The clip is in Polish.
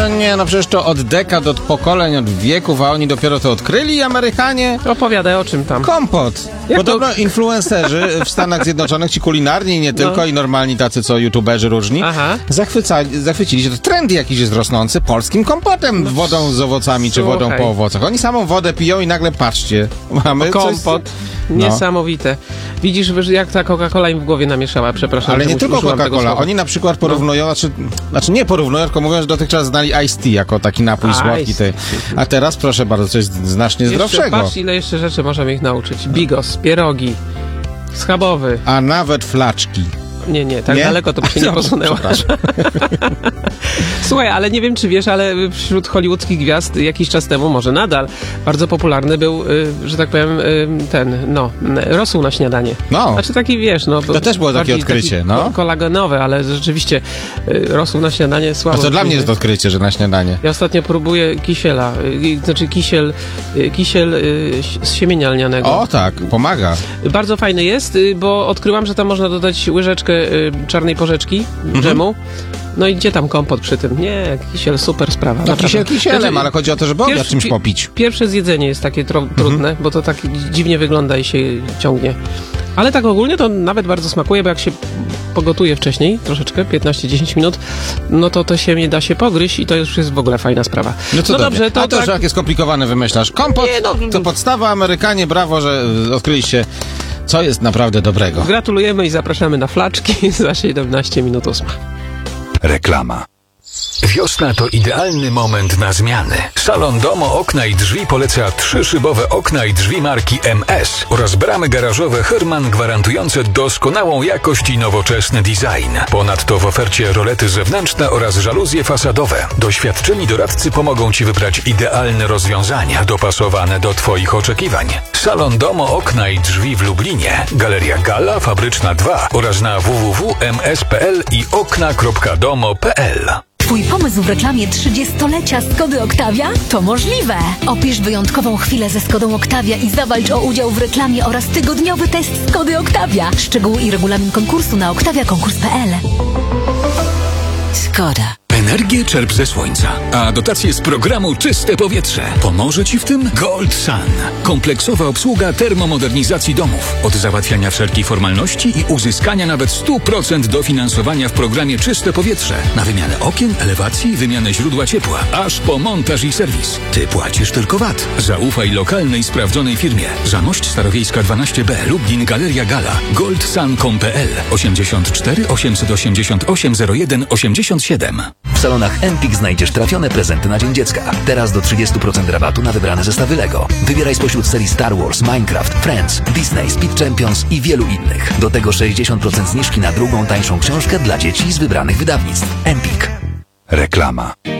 że nie, no przecież to od dekad, od pokoleń, od wieków, a oni dopiero to odkryli, Amerykanie. Opowiadaj, o czym tam? Kompot. Podobno influencerzy w Stanach Zjednoczonych, ci kulinarni, nie tylko, i normalni tacy, co youtuberzy różni, zachwycili się. To trend jakiś jest rosnący polskim kompotem, wodą z owocami, czy wodą po owocach. Oni samą wodę piją i nagle, patrzcie, mamy kompot. Niesamowite. Widzisz, jak ta Coca-Cola im w głowie namieszała, przepraszam. Ale nie tylko Coca-Cola. Oni na przykład porównują, znaczy nie porównują, tylko mówią, że dotychczas znali Ice Tea jako taki napój słodki. A teraz, proszę bardzo, coś znacznie zdrowszego. Patrz, ile jeszcze rzeczy możemy ich nauczyć. Bigos, pierogi, schabowy. A nawet flaczki. Nie, tak daleko to by się nie posunęło. Słuchaj, ale nie wiem, czy wiesz, ale wśród hollywoodzkich gwiazd jakiś czas temu, może nadal, bardzo popularny był, że tak powiem, rosół na śniadanie. No. Znaczy taki, wiesz, to też było takie odkrycie, kolagenowe, ale rzeczywiście rosół na śniadanie słabo. A to dla mnie jest odkrycie, że na śniadanie. Ja ostatnio próbuję kisiela, znaczy kisiel z siemienia lnianego. O tak, pomaga. Bardzo fajny jest, bo odkryłam, że tam można dodać łyżeczkę czarnej porzeczki, dżemu. No i gdzie tam kompot przy tym? Nie, kisiel, super sprawa. No kisiel kisielem, ale chodzi o to, żeby obiad czymś popić. Pierwsze zjedzenie jest takie trudne, bo to tak dziwnie wygląda i się ciągnie. Ale tak ogólnie to nawet bardzo smakuje, bo jak się pogotuje wcześniej, troszeczkę, 15-10 minut, no to się da się pogryźć i to już jest w ogóle fajna sprawa. No dobrze, to że jakie skomplikowane wymyślasz. Kompot to podstawa, Amerykanie, brawo, że odkryliście, co jest naprawdę dobrego. Gratulujemy i zapraszamy na flaczki za 17 minut 8. Reklama. Wiosna to idealny moment na zmiany. Salon Domo Okna i Drzwi poleca 3-szybowe okna i drzwi marki MS oraz bramy garażowe Herman gwarantujące doskonałą jakość i nowoczesny design. Ponadto w ofercie rolety zewnętrzne oraz żaluzje fasadowe. Doświadczeni doradcy pomogą Ci wybrać idealne rozwiązania dopasowane do Twoich oczekiwań. Salon Domo Okna i Drzwi w Lublinie, Galeria Gala, Fabryczna 2 oraz na www.ms.pl i okna.domo.pl. Twój pomysł w reklamie 30-lecia Skody Octavia? To możliwe! Opisz wyjątkową chwilę ze Skodą Octavia i zawalcz o udział w reklamie oraz tygodniowy test Skody Octavia. Szczegóły i regulamin konkursu na octaviakonkurs.pl. Skoda. Energię czerp ze słońca, a dotacje z programu Czyste Powietrze. Pomoże Ci w tym Gold Sun. Kompleksowa obsługa termomodernizacji domów. Od załatwiania wszelkich formalności i uzyskania nawet 100% dofinansowania w programie Czyste Powietrze. Na wymianę okien, elewacji, wymianę źródła ciepła. Aż po montaż i serwis. Ty płacisz tylko VAT. Zaufaj lokalnej, sprawdzonej firmie. Zamość Starowiejska 12B, Lublin, Galeria Gala. goldsun.pl 84 888 01 87. W salonach Empik znajdziesz trafione prezenty na Dzień Dziecka. Teraz do 30% rabatu na wybrane zestawy Lego. Wybieraj spośród serii Star Wars, Minecraft, Friends, Disney, Speed Champions i wielu innych. Do tego 60% zniżki na drugą, tańszą książkę dla dzieci z wybranych wydawnictw. Empik. Reklama.